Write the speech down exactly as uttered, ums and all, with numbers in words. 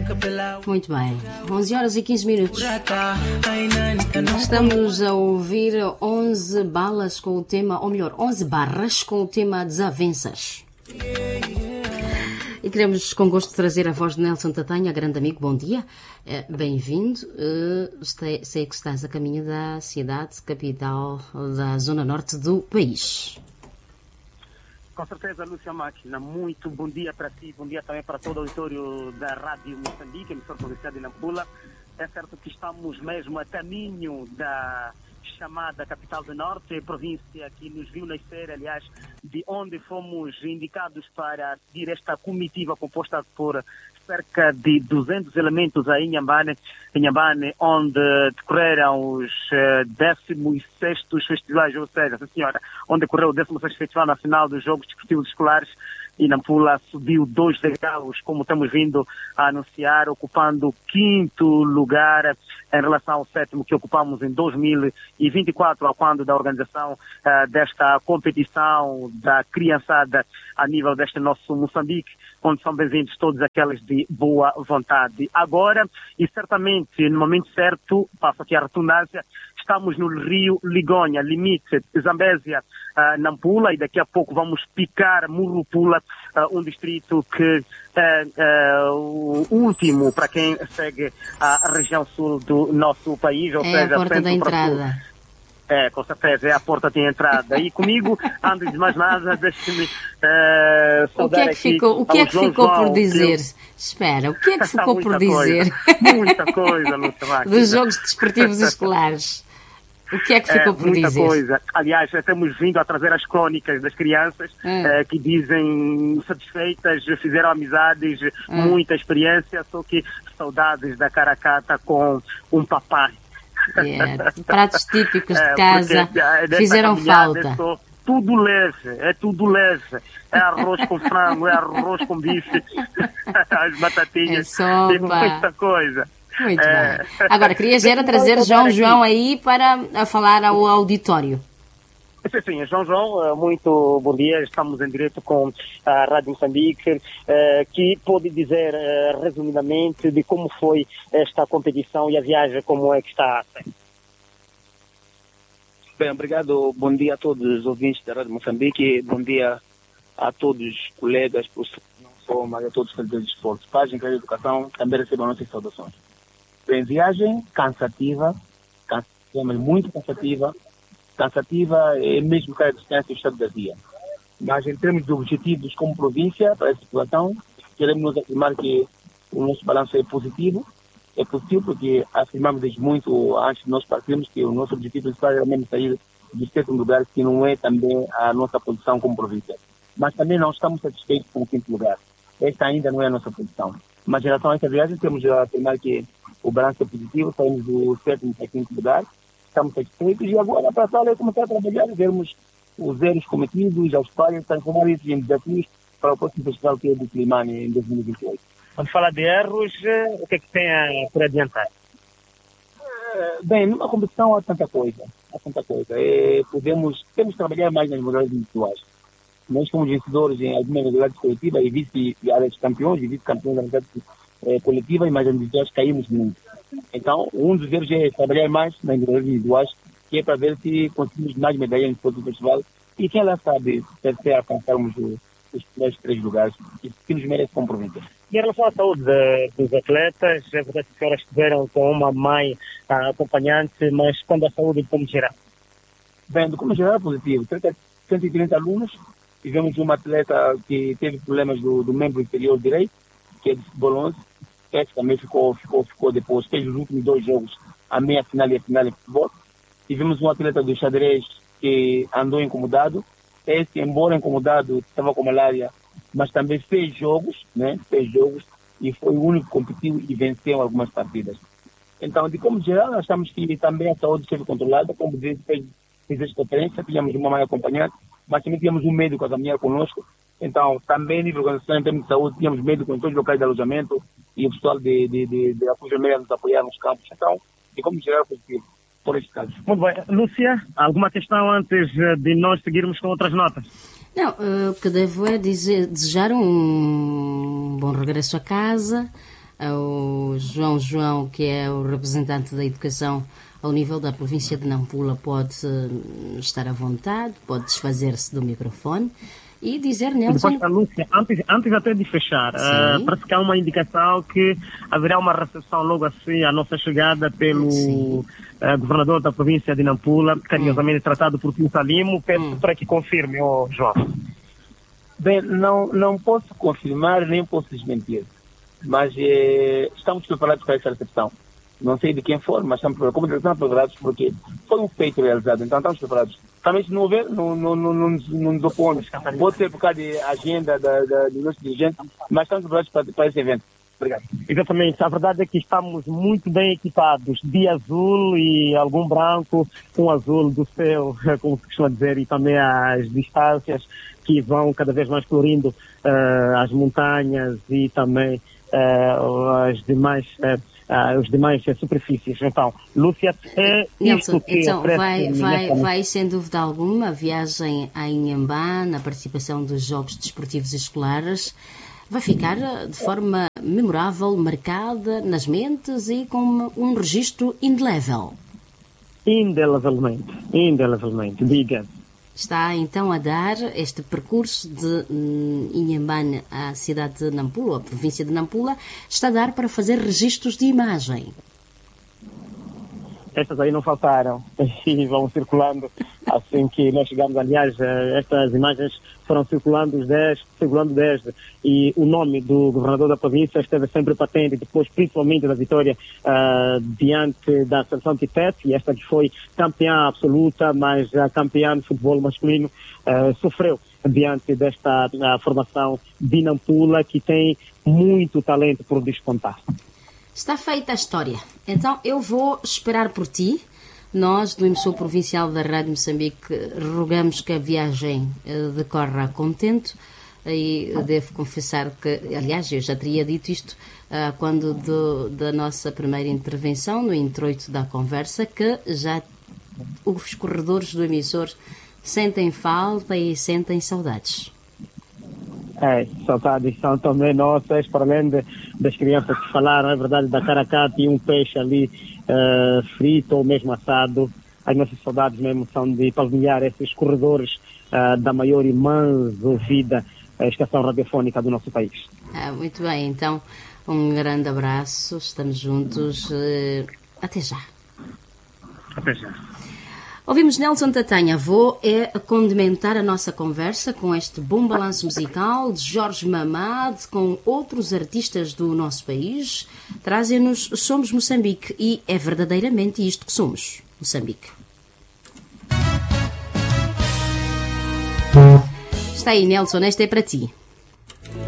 Muito bem, onze horas e quinze minutos. Estamos a ouvir onze balas com o tema, ou melhor, onze barras com o tema desavenças. E queremos com gosto trazer a voz de Nelson Tatanha, grande amigo, bom dia, bem-vindo. Sei que estás a caminho da cidade capital da zona norte do país. Com certeza, Lúcia Máquina, muito bom dia para ti, bom dia também para todo o auditório da Rádio Moçambique, emissora provincial de Nampula. É certo que estamos mesmo a caminho da chamada capital do Norte, província que nos viu nascer, aliás, de onde fomos indicados para seguir esta comitiva composta por cerca de duzentos elementos aí em Inhambane, em Inhambane, onde decorreram os uh, décimos sextos festivais, ou seja, sim, senhora, onde decorreu o décimo sexto Festival Nacional dos Jogos Desportivos Escolares, e Nampula subiu dois degraus, como estamos vindo a anunciar, ocupando o quinto lugar em relação ao sétimo que ocupamos em dois mil e vinte e quatro, ao quando da organização uh, desta competição da criançada a nível deste nosso Moçambique, onde são bem-vindos todos aqueles de boa vontade. Agora, e certamente no momento certo, passo aqui a redundância, estamos no Rio Ligonha, limite Zambésia, uh, Nampula, e daqui a pouco vamos picar Murupula, uh, um distrito que é uh, o último para quem segue a região sul do nosso país, ou é seja, a porta da entrada. É, com certeza, é a porta de entrada. E comigo, antes de mais nada, deixe-me uh, saudar o que é que ficou, o que é que ficou João, por dizer? Eu... Espera, o que é que ficou por dizer? Muita coisa, Lúcia Máquina. Dos Jogos Desportivos Escolares. O que é que ficou é, por muita dizer? Muita coisa. Aliás, estamos vindo a trazer as crônicas das crianças hum. uh, que dizem satisfeitas, fizeram amizades, hum. muita experiência, só que saudades da caracata com um papai. Yeah. Pratos típicos de casa porque, fizeram falta. É tudo leve, é tudo leve. É arroz com frango, é arroz com bife, as batatinhas, é sopa. Tem muita coisa. Muito é. bem. Agora, querias era trazer João João aí para a falar ao auditório. Sim, sim, João João, muito bom dia. Estamos em direto com a Rádio Moçambique, que pode dizer resumidamente de como foi esta competição e a viagem, como é que está a ser. Bem, obrigado. Bom dia a todos os ouvintes da Rádio Moçambique. Bom dia a todos os colegas, não só, mas a todos os servidores de esportes. Paz, Incrível Educação, também recebam nossas saudações. Bem, viagem cansativa, cansativa, mas muito cansativa. cansativa é mesmo que a distância do estado da via. Mas em termos de objetivos como província, para essa situação, queremos nos afirmar que o nosso balanço é positivo. É positivo porque afirmamos desde muito antes de nós partirmos que o nosso objetivo principal era mesmo sair do sétimo lugar, que não é também a nossa posição como província. Mas também não estamos satisfeitos com o quinto lugar. Esta ainda não é a nossa posição. Mas em relação a essa viagem, temos a afirmar que o balanço é positivo, saímos do sétimo para o quinto lugar. Estamos satisfeitos e agora para a sala é começar a trabalhar, vermos os erros cometidos, aos pais, transformar isso em desafios para o próximo festival que é do Climane em dois mil e vinte e oito. Quando fala de erros, o que é que tem a por adiantar? Bem, numa competição há tanta coisa, há tanta coisa. É, podemos, temos que trabalhar mais nas modalidades individuais. Nós somos vencedores em algumas modalidades coletivas e vice-campeões e vice-campeões da modalidade é, coletiva, e mais individuais caímos muito. Então, um dos erros é trabalhar mais nas modalidades individuais, que é para ver se conseguimos mais medalhas no próximo festival. E quem lá sabe, se alcançarmos os primeiros três lugares, que nos merece como província. E em relação à saúde de, dos atletas, é verdade que as senhoras estiveram com uma mãe a, acompanhante, mas quando a saúde, como geral? Bem, como geral é positivo. cento e trinta alunos, tivemos uma atleta que teve problemas do, do membro inferior direito, que é de futebol onze, esse também ficou, ficou, ficou depois, fez os últimos dois jogos, a meia final e a final em futebol. Tivemos um atleta do xadrez que andou incomodado. Esse, embora incomodado, estava com malária, mas também fez jogos, né? Fez jogos e foi o único que competiu e venceu algumas partidas. Então, de como geral, nós achamos que também a saúde esteve controlada, como disse, fez, fez esta conferência, tínhamos uma mãe acompanhante, mas também tínhamos um médico a caminhar conosco. Então, também, nível organização, em termos de saúde, tínhamos médicos em todos os locais de alojamento e o pessoal de, de, de, de apoio médico nos apoiar nos campos. Então, de como geral, positivo. Por este caso. Muito bem. Lúcia, alguma questão antes de nós seguirmos com outras notas? Não, o que devo é dizer, desejar um bom regresso a casa, O João João, que é o representante da educação ao nível da província de Nampula, pode estar à vontade, pode desfazer-se do microfone e dizer, Nelson... Depois, Lúcia, antes, antes até de fechar, uh, parece que há uma indicação que haverá uma recepção logo assim à nossa chegada pelo uh, governador da província de Nampula, carinhosamente hum. tratado por Tio Salimo. Peço hum. para que confirme, oh, João. Bem, não, não posso confirmar nem posso desmentir, mas eh, estamos preparados para essa recepção. Não sei de quem for, mas estamos preparados. Como estamos preparados porque foi um feito realizado, então estamos preparados. Também se não houver, não, não, não, não, não nos opomos. Pode ser por causa da agenda da, da, dos nossos dirigentes, mas estamos preparados para, para esse evento. Obrigado. Exatamente. A verdade é que estamos muito bem equipados, de azul e algum branco com azul do céu, como se costuma dizer, e também as distâncias que vão cada vez mais colorindo uh, as montanhas e também uh, as demais, uh, uh, os demais uh, superfícies. Então, Lúcia, é Nelson, isto que então, vai, vai, vai sem dúvida alguma a viagem a Inhambane, na participação dos Jogos Desportivos Escolares, vai ficar de forma memorável, marcada nas mentes e com um registro indelével. Indelevelmente, indelevelmente, diga. Está então a dar este percurso de hum, Inhambane à cidade de Nampula, à província de Nampula, está a dar para fazer registros de imagem. Estas aí não faltaram e vão circulando assim que nós chegamos. Aliás, estas imagens foram circulando desde, circulando desde e o nome do governador da província esteve sempre patente, depois principalmente da vitória uh, diante da seleção Titete, e esta que foi campeã absoluta, mas a campeã de futebol masculino uh, sofreu diante desta uh, formação de Nampula, que tem muito talento por descontar. Está feita a história. Então eu vou esperar por ti. Nós, do Emissor Provincial da Rádio Moçambique, rogamos que a viagem uh, decorra a contento. E devo confessar que, aliás, eu já teria dito isto uh, quando do, da nossa primeira intervenção, no introito da conversa, que já os corredores do emissor sentem falta e sentem saudades. É, saudades são também nossas, para além de, das crianças que falaram, é verdade, da caracata e um peixe ali uh, frito ou mesmo assado. As nossas saudades mesmo são de palmilhar esses corredores uh, da maior e mais ouvida uh, estação radiofónica do nosso país. Ah, muito bem, então um grande abraço, estamos juntos, uh, até já. Até já. Ouvimos Nelson Tatanha, avô, é a condimentar a nossa conversa com este bom balanço musical de Jorge Mamad, com outros artistas do nosso país. Trazem-nos Somos Moçambique, e é verdadeiramente isto que somos, Moçambique. Está aí, Nelson, esta é para ti.